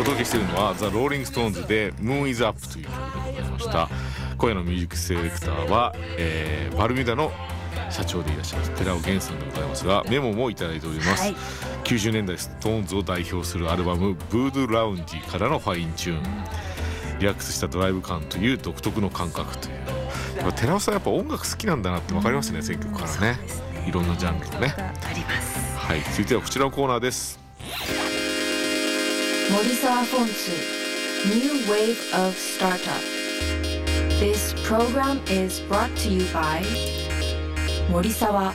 届けしているのはザ・ローリング・ストーンズで Moon is Up という曲でございました。今夜のミュージックセレクターは、バルミュダの社長でいらっしゃる寺尾源さんでございますが、メモもいただいております、90年代ストーンズを代表するアルバムブードゥラウンジからのファインチューン、リラックスしたドライブ感という独特の感覚という、やっぱ寺尾さんやっぱ音楽好きなんだなって分かりますね、選曲からね。いろんなジャンルのねあります。 はい、続いてはこちらのコーナーです。 森沢フォンツ New Wave of Startup. This program is brought to you by 森沢。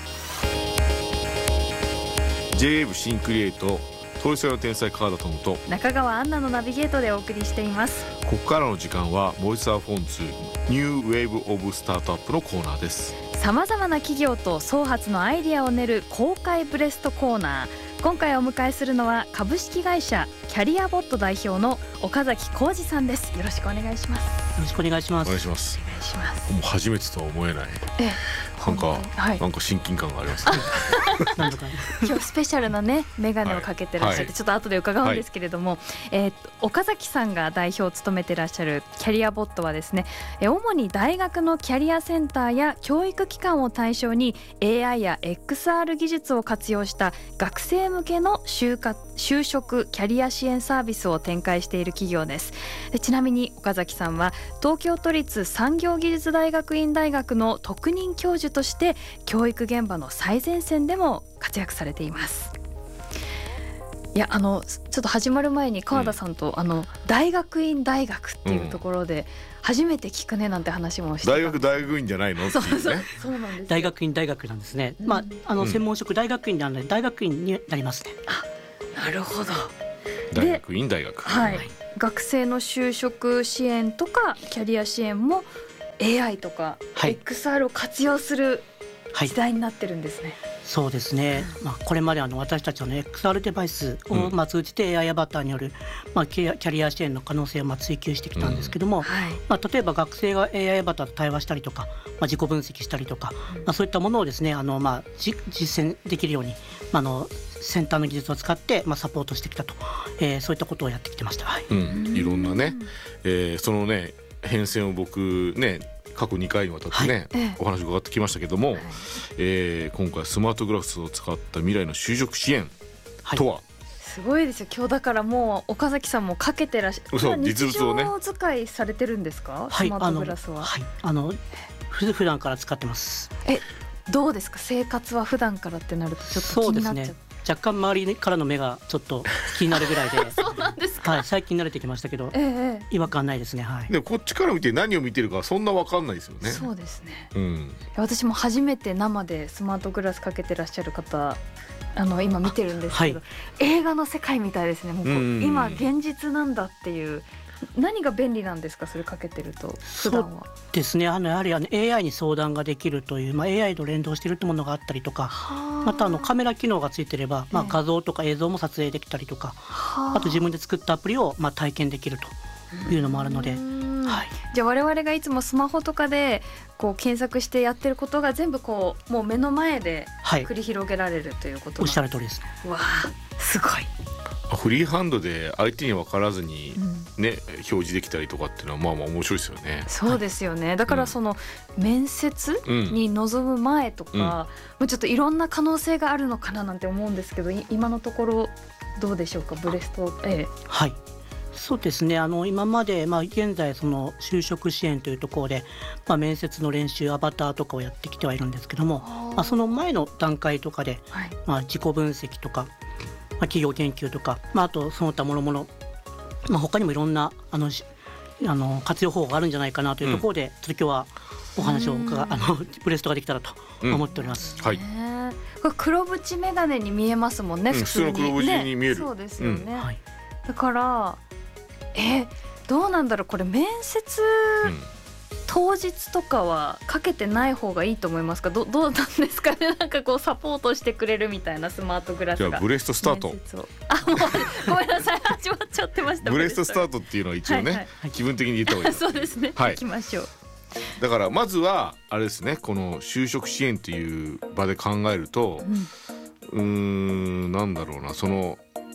J-WAVE 新クリエイト東西の天才川田智と中川アンナのナビゲートでお送りしています。 ここからの時間は森沢フォンツ New Wave of Startup のコーナーです。 さまざまな企業と創発のアイディアを練る公開ブレストコーナー。今回お迎えするのは株式会社キャリアボット代表の岡崎浩二さんです。よろしくお願いします。 よろしくお願いします。 お願いします。 お願いします。 もう初めてとは思えない、なんか、なんか親近感がありますねなんとか今日スペシャルなねメガネをかけてらっしゃって、ちょっと後で伺うんですけれども、岡崎さんが代表を務めてらっしゃるキャリアボットはですね、主に大学のキャリアセンターや教育機関を対象に AI や XR 技術を活用した学生向けの就職キャリア支援サービスを展開している企業です。ちなみに岡崎さんは東京都立産業技術大学院大学の特任教授として教育現場の最前線でも活躍されています。いやちょっと始まる前に川田さんと、大学院大学っていうところで初めて聞くねなんて話もしてた、 大学院じゃないのっていうね。 そうなんです。 大学院大学なんですね、専門職大学院なので大学院になりますね。 なるほど。 大学院大学、 学生の就職支援とかキャリア支援も AI とか XR を活用する時代になってるんですね。 そうですね、これまで私たちはXR デバイスを通じて AI アバターによるキャリア支援の可能性を追求してきたんですけども、例えば学生が AI アバターと対話したりとか、自己分析したりとか、そういったものをですね実践できるように先端の技術を使ってサポートしてきたと、そういったことをやってきてました。 いろんなね、そのね変遷を僕ね過去2回にわたってね、お話伺ってきましたけども、今回スマートグラスを使った未来の就職支援とは、 すごいですよ。今日だからもう岡崎さんもかけてらっしゃる。 そう、実物をね日常使いされてるんですか、スマートグラスは。 普段から使ってます。 どうですか、生活は普段からってなるとちょっと気になっちゃう。 そうですね、若干周りからの目がちょっと気になるぐらいでそうなんですか。 最近慣れてきましたけど、違和感ないですね。 でこっちから見て何を見てるかそんな分かんないですよね。 そうですね、私も初めて生でスマートグラスかけてらっしゃる方今見てるんですけど、映画の世界みたいですね。もう今現実なんだっていう。何が便利なんですか、それかけてると普段は。 そうですね、やはりAI に相談ができるという、AI と連動しているというものがあったりとか、またカメラ機能がついていれば、画像とか映像も撮影できたりとか、あと自分で作ったアプリを体験できるというのもあるので、 じゃあ我々がいつもスマホとかでこう検索してやってることが全部こうもう目の前で繰り広げられるということなんです。 おっしゃる通りですね。 わあ、すごい。 フリーハンドで相手に分からずに、表示できたりとかっていうのは面白いですよね。 そうですよね。だからその面接に臨む前とか、もうちょっといろんな可能性があるのかななんて思うんですけど、今のところどうでしょうか、ブレスト。 そうですね、今まで、現在その就職支援というところで、面接の練習アバターとかをやってきてはいるんですけども、その前の段階とかで、自己分析とか、企業研究とか、あとその他もろもろ、他にもいろんな活用方法があるんじゃないかなというところで、ちょっと今日はお話をブレストができたらと思っております。 これ黒縁眼鏡に見えますもんね、普通に。 普通の黒縁に見える。 そうですよね。だからどうなんだろう、これ面接、当日とかはかけてない方がいいと思いますか。どうなんですかね。なんかこうサポートしてくれるみたいなスマートグラスが。 じゃあブレストスタート。 もうごめんなさい、始まっちゃってました。 ブレストスタートっていうのは一応ね、気分的に言った方がいい。 そうですね、行きましょう。 だからまずはあれですね、この就職支援っていう場で考えると、なんだろうな、その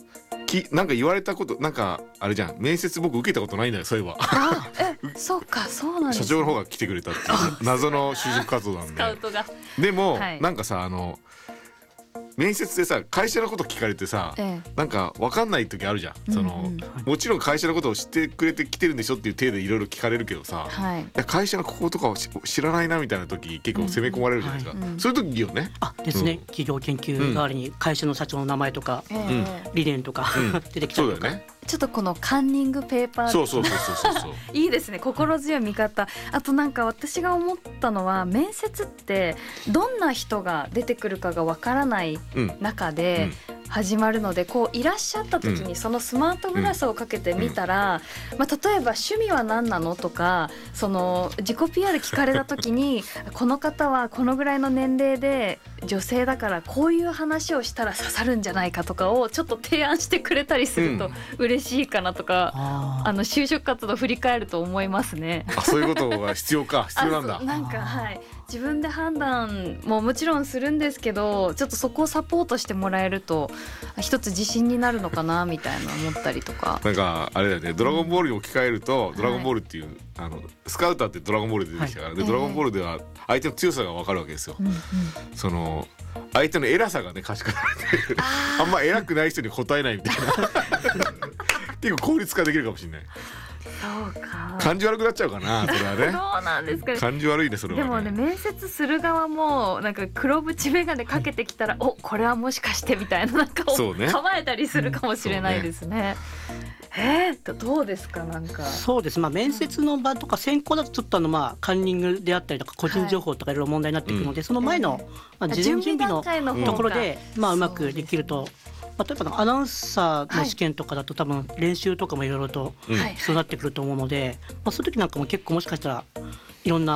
なんか言われたことなんかあれじゃん、面接僕受けたことないんだよそういえば。 そうか、そうなんです、ね、 社長の方が来てくれたっていう謎の就職活動なんで。 スカウトが。 でも、 はい、 なんかさ面接でさ会社のこと聞かれてさ、なんか分かんない時あるじゃん、もちろん会社のことを知ってくれて来てるんでしょっていう体でいろいろ聞かれるけどさ、 はい、 会社のこことかを知らないなみたいな時結構攻め込まれるじゃないですか、そういう時いいよね。 ですね、企業研究代わりに会社の社長の名前とか、理念とか、出てきたりとか、 そうだよね。 ちょっとこのカンニングペーパー、 そういいですね、心強い見方。あとなんか私が思ったのは、面接ってどんな人が出てくるかがわからない中で始まるので、こういらっしゃった時にそのスマートグラスをかけてみたら、例えば趣味は何なのとか、その自己 PR 聞かれた時にこの方はこのぐらいの年齢で女性だからこういう話をしたら刺さるんじゃないかとかをちょっと提案してくれたりすると嬉しいかなとか、就職活動振り返ると思いますね。 そういうことが必要なんだ。 なんか、はい、自分で判断ももちろんするんですけど、ちょっとそこをサポートしてもらえると一つ自信になるのかなみたいな思ったりとか。 なんかあれだよね、ドラゴンボールに置き換えると、ドラゴンボールっていう、スカウターってドラゴンボールで出てきたから、でドラゴンボールでは相手の強さが分かるわけですよ、その相手の偉さがね可視化されてるあんま偉くない人に答えないみたいな結構効率化できるかもしれない。 そうか、 感じ悪くなっちゃうかな、それはね。 そうなんですかね。 感じ悪いね、それはね。 でもね、面接する側もなんか黒縁眼鏡かけてきたら、お、これはもしかしてみたいな、なんか構えたりするかもしれないですね。どうですか、なんか。 そうです、面接の場とか選考だとちょっとカンニングであったりとか個人情報とかいろいろ問題になってくるので、その前の、事前準備のところでうまくできると。例えばアナウンサーの試験とかだと多分練習とかもいろいろと必要になってくると思うので、そういう時なんかも結構もしかしたらいろんな